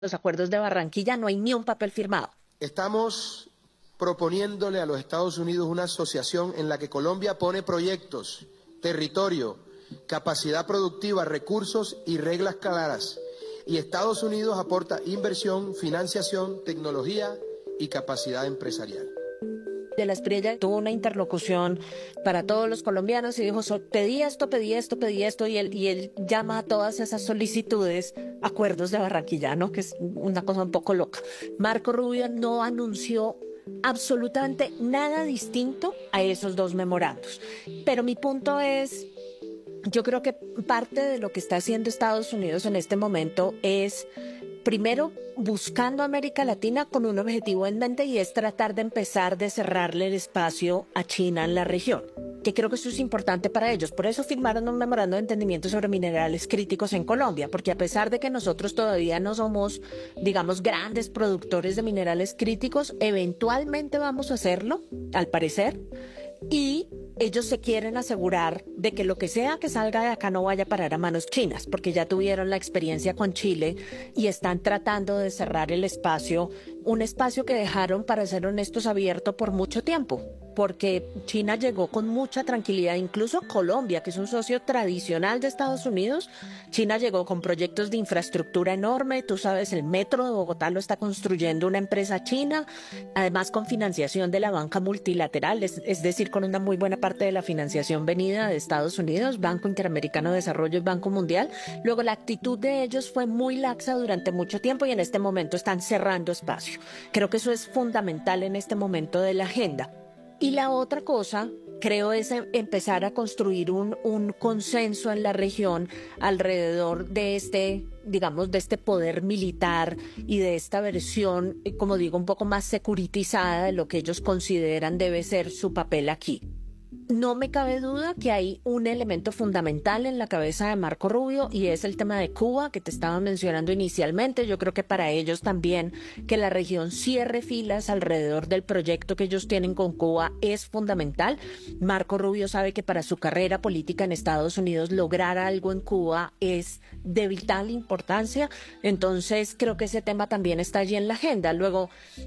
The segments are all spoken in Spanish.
los acuerdos de Barranquilla no hay ni un papel firmado. Estamos proponiéndole a los Estados Unidos una asociación en la que Colombia pone proyectos, territorio, capacidad productiva, recursos y reglas claras. Y Estados Unidos aporta inversión, financiación, tecnología y capacidad empresarial. De la Espriella tuvo una interlocución para todos los colombianos y dijo, pedí esto, y él llama a todas esas solicitudes acuerdos de Barranquilla, ¿no? Que es una cosa un poco loca. Marco Rubio no anunció absolutamente nada distinto a esos dos memorandos. Pero mi punto es, yo creo que parte de lo que está haciendo Estados Unidos en este momento es, primero, buscando a América Latina con un objetivo en mente, y es tratar de empezar de cerrarle el espacio a China en la región, que creo que eso es importante para ellos. Por eso firmaron un memorando de entendimiento sobre minerales críticos en Colombia, porque a pesar de que nosotros todavía no somos, digamos, grandes productores de minerales críticos, eventualmente vamos a hacerlo, al parecer, y ellos se quieren asegurar de que lo que sea que salga de acá no vaya a parar a manos chinas, porque ya tuvieron la experiencia con Chile y están tratando de cerrar el espacio, un espacio que dejaron, para ser honestos, abierto por mucho tiempo, porque China llegó con mucha tranquilidad, incluso Colombia, que es un socio tradicional de Estados Unidos. China llegó con proyectos de infraestructura enorme, tú sabes, el metro de Bogotá lo está construyendo una empresa china, además con financiación de la banca multilateral, es decir, con una muy buena parte de la financiación venida de Estados Unidos, Banco Interamericano de Desarrollo y Banco Mundial. Luego, la actitud de ellos fue muy laxa durante mucho tiempo y en este momento están cerrando espacio. Creo que eso es fundamental en este momento de la agenda. Y la otra cosa, creo, es empezar a construir un consenso en la región alrededor de digamos, de este poder militar y de esta versión, como digo, un poco más securitizada de lo que ellos consideran debe ser su papel aquí. No me cabe duda que hay un elemento fundamental en la cabeza de Marco Rubio, y es el tema de Cuba, que te estaba mencionando inicialmente. Yo creo que para ellos también que la región cierre filas alrededor del proyecto que ellos tienen con Cuba es fundamental. Marco Rubio sabe que para su carrera política en Estados Unidos lograr algo en Cuba es de vital importancia. Entonces creo que ese tema también está allí en la agenda. Luego,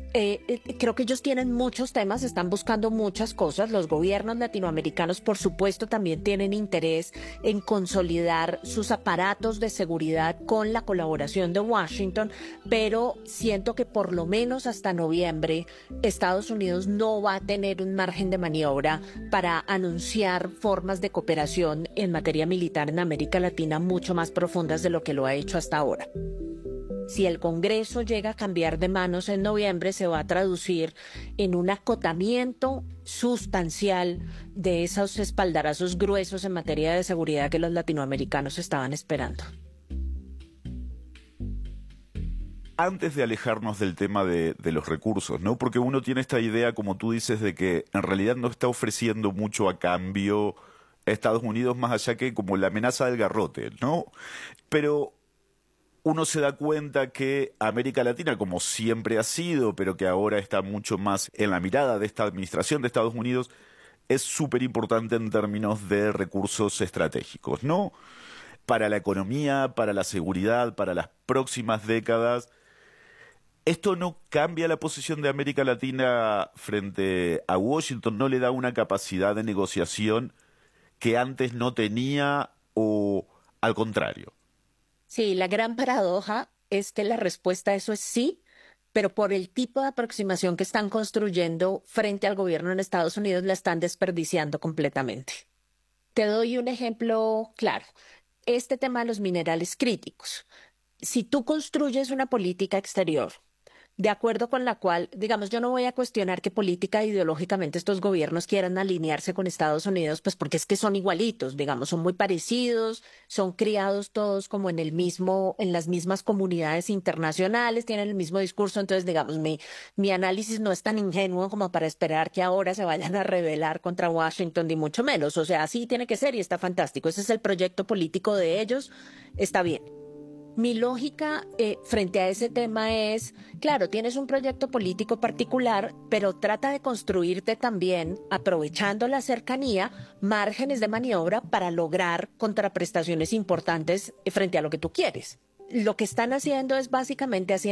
creo que ellos tienen muchos temas, están buscando muchas cosas. Los gobiernos latinoamericanos, por supuesto, también tienen interés en consolidar sus aparatos de seguridad con la colaboración de Washington, pero siento que por lo menos hasta noviembre Estados Unidos no va a tener un margen de maniobra para anunciar formas de cooperación en materia militar en América Latina mucho más profundas de lo que lo ha hecho hasta ahora. Si el Congreso llega a cambiar de manos en noviembre, se va a traducir en un acotamiento sustancial de esos espaldarazos gruesos en materia de seguridad que los latinoamericanos estaban esperando. Antes de alejarnos del tema de los recursos, ¿no? Porque uno tiene esta idea, como tú dices, de que en realidad no está ofreciendo mucho a cambio a Estados Unidos, más allá que como la amenaza del garrote, ¿no? Pero uno se da cuenta que América Latina, como siempre ha sido, pero que ahora está mucho más en la mirada de esta administración de Estados Unidos, es súper importante en términos de recursos estratégicos, ¿no? Para la economía, para la seguridad, para las próximas décadas. ¿Esto no cambia la posición de América Latina frente a Washington? ¿No le da una capacidad de negociación que antes no tenía, o al contrario? Sí, la gran paradoja es que la respuesta a eso es sí, pero por el tipo de aproximación que están construyendo frente al gobierno en Estados Unidos la están desperdiciando completamente. Te doy un ejemplo claro. Este tema de los minerales críticos. Si tú construyes una política exterior de acuerdo con la cual, digamos, yo no voy a cuestionar que política ideológicamente estos gobiernos quieran alinearse con Estados Unidos, pues porque es que son igualitos, digamos, son muy parecidos, son criados todos como en las mismas comunidades internacionales, tienen el mismo discurso. Entonces, digamos, mi análisis no es tan ingenuo como para esperar que ahora se vayan a rebelar contra Washington, ni mucho menos. O sea, así tiene que ser y está fantástico. Ese es el proyecto político de ellos, está bien. Mi lógica frente a ese tema es, claro, tienes un proyecto político particular, pero trata de construirte también, aprovechando la cercanía, márgenes de maniobra para lograr contraprestaciones importantes frente a lo que tú quieres. lo que están haciendo es básicamente haciendo